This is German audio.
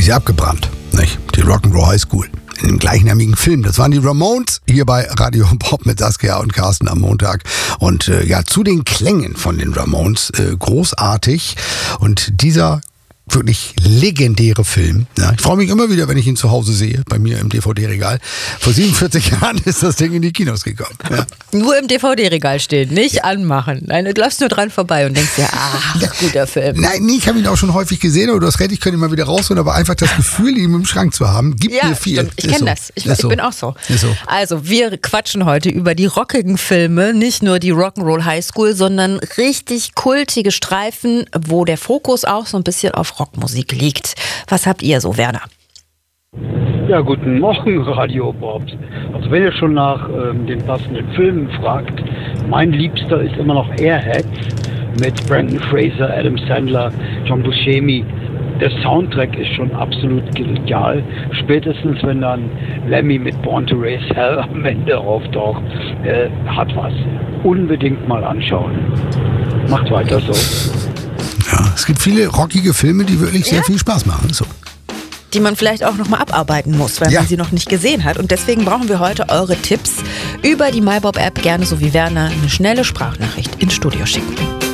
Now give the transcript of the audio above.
ist ja abgebrannt. Nicht? Die Rock'n'Roll High School. In dem gleichnamigen Film. Das waren die Ramones hier bei Radio Pop mit Saskia und Carsten am Montag. Und zu den Klängen von den Ramones großartig. Und dieser wirklich legendäre Film. Ja, ich freue mich immer wieder, wenn ich ihn zu Hause sehe, bei mir im DVD-Regal. Vor 47 Jahren ist das Ding in die Kinos gekommen. Ja. Nur im DVD-Regal stehen, nicht anmachen. Nein, du läufst nur dran vorbei und denkst dir, guter Film. Nein, ich habe ihn auch schon häufig gesehen, aber du hast recht, ich könnte ihn mal wieder rausholen, aber einfach das Gefühl, ihn im Schrank zu haben, gibt mir viel. Stimmt. Ich kenne das. Ich bin auch so. Ist so. Also, wir quatschen heute über die rockigen Filme, nicht nur die Rock'n'Roll High School, sondern richtig kultige Streifen, wo der Fokus auch so ein bisschen auf Rockmusik liegt. Was habt ihr so, Werner? Ja, guten Morgen, Radio Bob. Also wenn ihr schon nach den passenden Filmen fragt, mein Liebster ist immer noch Airheads mit Brendan Fraser, Adam Sandler, John Buscemi. Der Soundtrack ist schon absolut genial. Spätestens wenn dann Lemmy mit Born to Raise Hell am Ende auftaucht, hat was. Unbedingt mal anschauen. Macht weiter so. Ja, es gibt viele rockige Filme, die wirklich sehr viel Spaß machen. So. Die man vielleicht auch nochmal abarbeiten muss, weil man sie noch nicht gesehen hat. Und deswegen brauchen wir heute eure Tipps über die MyBob-App. Gerne so wie Werner eine schnelle Sprachnachricht ins Studio schicken.